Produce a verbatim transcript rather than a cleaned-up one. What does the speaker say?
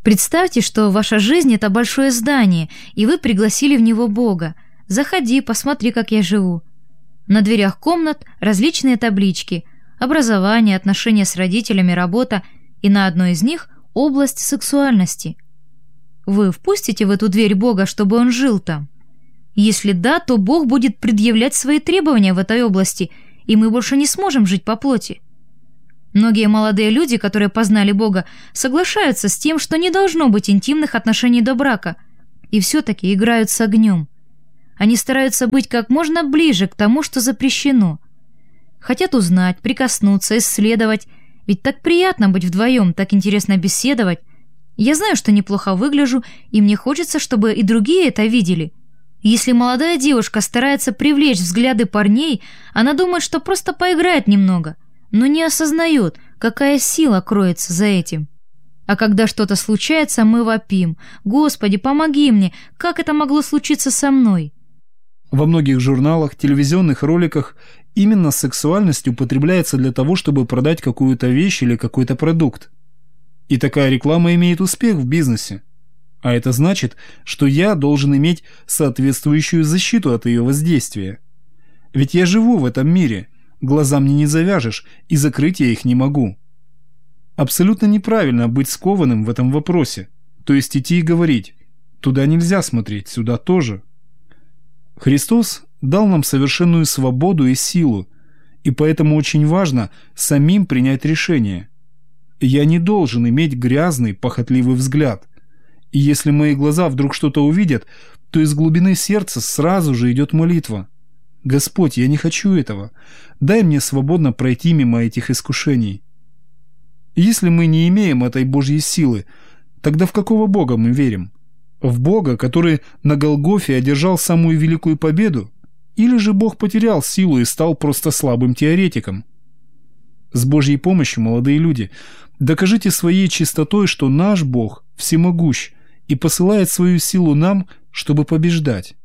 Представьте, что ваша жизнь – это большое здание, и вы пригласили в него Бога. Заходи, посмотри, как я живу. На дверях комнат различные таблички – образование, отношения с родителями, работа, и на одной из них – область сексуальности. Вы впустите в эту дверь Бога, чтобы Он жил там? Если да, то Бог будет предъявлять свои требования в этой области, и мы больше не сможем жить по плоти. Многие молодые люди, которые познали Бога, соглашаются с тем, что не должно быть интимных отношений до брака, и все-таки играют с огнем. Они стараются быть как можно ближе к тому, что запрещено. Хотят узнать, прикоснуться, исследовать, ведь так приятно быть вдвоем, так интересно беседовать. Я знаю, что неплохо выгляжу, и мне хочется, чтобы и другие это видели. Если молодая девушка старается привлечь взгляды парней, она думает, что просто поиграет немного, но не осознает, какая сила кроется за этим. А когда что-то случается, мы вопим: «Господи, помоги мне! Как это могло случиться со мной?» Во многих журналах, телевизионных роликах именно сексуальность употребляется для того, чтобы продать какую-то вещь или какой-то продукт. И такая реклама имеет успех в бизнесе. А это значит, что я должен иметь соответствующую защиту от ее воздействия. Ведь я живу в этом мире, глаза мне не завяжешь, и закрыть я их не могу. Абсолютно неправильно быть скованным в этом вопросе, то есть идти и говорить: туда нельзя смотреть, сюда тоже. Христос дал нам совершенную свободу и силу, и поэтому очень важно самим принять решение. Я не должен иметь грязный, похотливый взгляд. И если мои глаза вдруг что-то увидят, то из глубины сердца сразу же идет молитва: «Господь, я не хочу этого. Дай мне свободно пройти мимо этих искушений». Если мы не имеем этой Божьей силы, тогда в какого Бога мы верим? В Бога, который на Голгофе одержал самую великую победу? Или же Бог потерял силу и стал просто слабым теоретиком? С Божьей помощью, молодые люди, докажите своей чистотой, что наш Бог всемогущ и посылает свою силу нам, чтобы побеждать.